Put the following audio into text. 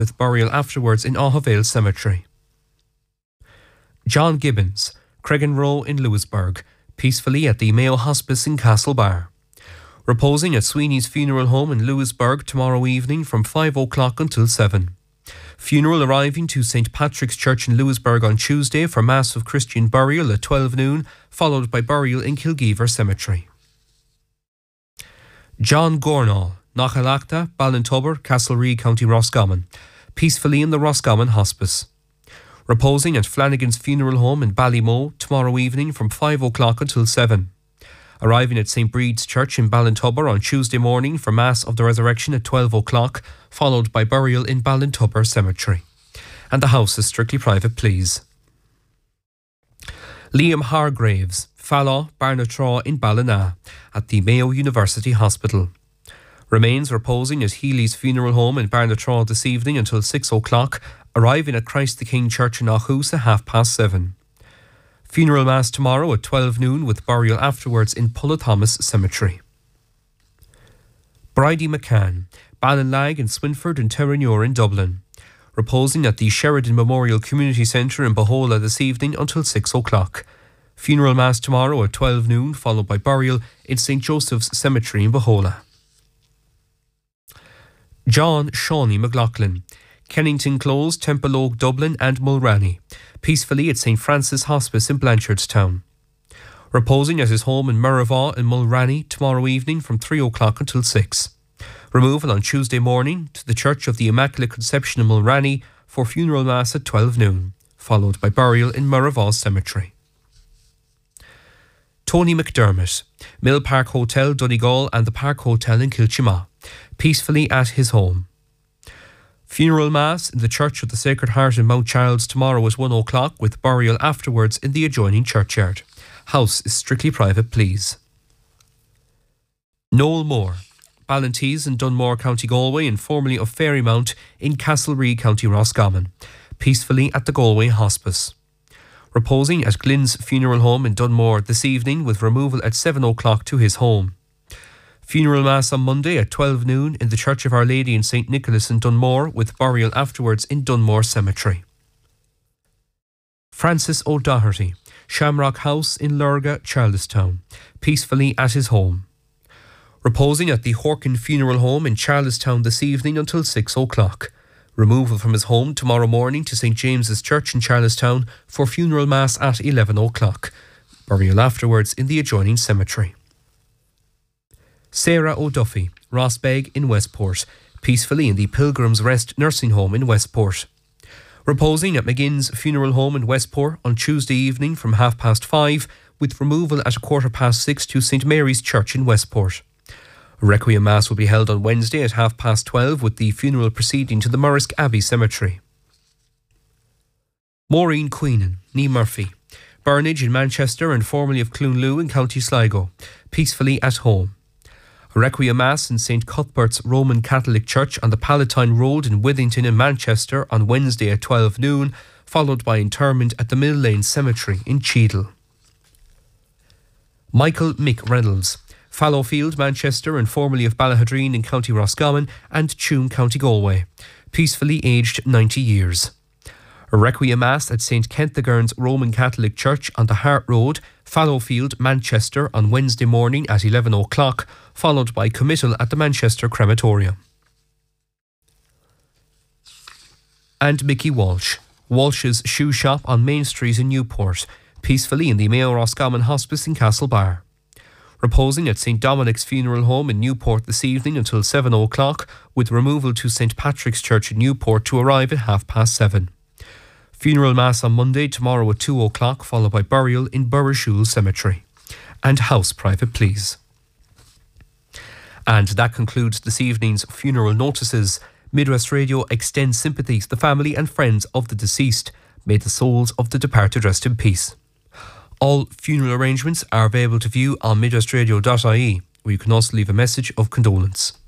with burial afterwards in Auhavale Cemetery. John Gibbons, Cregan Row in Lewisburg, peacefully at the Mayo Hospice in Castlebar. Reposing at Sweeney's Funeral Home in Lewisburg tomorrow evening from 5 o'clock until 7. Funeral arriving to St. Patrick's Church in Lewisburg on Tuesday for Mass of Christian burial at 12 noon, followed by burial in Kilgeever Cemetery. John Gornall, Nachalachta, Ballintubber, Castlereagh, County Roscommon, peacefully in the Roscommon Hospice. Reposing at Flanagan's Funeral Home in Ballymoe tomorrow evening from 5 o'clock until 7. Arriving at St. Breed's Church in Ballintubber on Tuesday morning for Mass of the Resurrection at 12 o'clock, followed by burial in Ballintubber Cemetery. And the house is strictly private, please. Liam Hargraves, Fallaw, Barnatraw in Ballina, at the Mayo University Hospital. Remains reposing at Healy's Funeral Home in Barnatraw this evening until 6 o'clock, arriving at Christ the King Church in Aughus at 7:30. Funeral Mass tomorrow at 12 noon with burial afterwards in Pulla-Thomas Cemetery. Bridie McCann, Ballinlag in Swinford and Terranure in Dublin. Reposing at the Sheridan Memorial Community Centre in Bohola this evening until 6 o'clock. Funeral Mass tomorrow at 12 noon, followed by burial in St. Joseph's Cemetery in Bohola. John Shawnee McLaughlin, Kennington Close, Temple Oak, Dublin and Mulranny, peacefully at St. Francis Hospice in Blanchardstown. Reposing at his home in Murravaw in Mulranny tomorrow evening from 3 o'clock until 6. Removal on Tuesday morning to the Church of the Immaculate Conception in Mulranny for funeral mass at 12 noon, followed by burial in Murravaw Cemetery. Tony McDermott, Mill Park Hotel, Donegal and the Park Hotel in Kilchima, peacefully at his home. Funeral Mass in the Church of the Sacred Heart in Mount Charles tomorrow at 1 o'clock with burial afterwards in the adjoining churchyard. House is strictly private, please. Noel Moore, Ballintees in Dunmore, County Galway and formerly of Fairymount in Castlereagh, County Roscommon, peacefully at the Galway Hospice. Reposing at Glyn's Funeral Home in Dunmore this evening with removal at 7 o'clock to his home. Funeral Mass on Monday at 12 noon in the Church of Our Lady in St. Nicholas in Dunmore with burial afterwards in Dunmore Cemetery. Francis O'Doherty, Shamrock House in Lurga, Charlestown, peacefully at his home. Reposing at the Horkin Funeral Home in Charlestown this evening until 6 o'clock. Removal from his home tomorrow morning to St. James's Church in Charlestown for funeral mass at 11 o'clock. Burial afterwards in the adjoining cemetery. Sarah O'Duffy, Rossbeg in Westport, peacefully in the Pilgrim's Rest Nursing Home in Westport. Reposing at McGinn's Funeral Home in Westport on Tuesday evening from 5:30, with removal at 6:15 to St. Mary's Church in Westport. A Requiem Mass will be held on Wednesday at 12:30 with the funeral proceeding to the Murrisk Abbey Cemetery. Maureen Queenan, Nee Murphy, Burnage in Manchester and formerly of Clunloo in County Sligo, peacefully at home. A Requiem Mass in St. Cuthbert's Roman Catholic Church on the Palatine Road in Withington in Manchester on Wednesday at 12 noon, followed by interment at the Mill Lane Cemetery in Cheadle. Michael Mick Reynolds, Fallowfield, Manchester and formerly of Ballahadreen in County Roscommon and Tuam, County Galway, peacefully aged 90 years. A Requiem Mass at St. Kentigern's Roman Catholic Church on the Hart Road, Fallowfield, Manchester on Wednesday morning at 11 o'clock, followed by committal at the Manchester Crematorium. And Mickey Walsh, Walsh's Shoe Shop on Main Street in Newport, peacefully in the Mayo Roscommon Hospice in Castlebar. Reposing at St. Dominic's Funeral Home in Newport this evening until 7 o'clock, with removal to St. Patrick's Church in Newport to arrive at 7:30. Funeral Mass on Monday tomorrow at 2 o'clock, followed by burial in Burrishoole Cemetery. And house private, please. And that concludes this evening's funeral notices. Midwest Radio extends sympathy to the family and friends of the deceased. May the souls of the departed rest in peace. All funeral arrangements are available to view on midwestradio.ie, where you can also leave a message of condolence.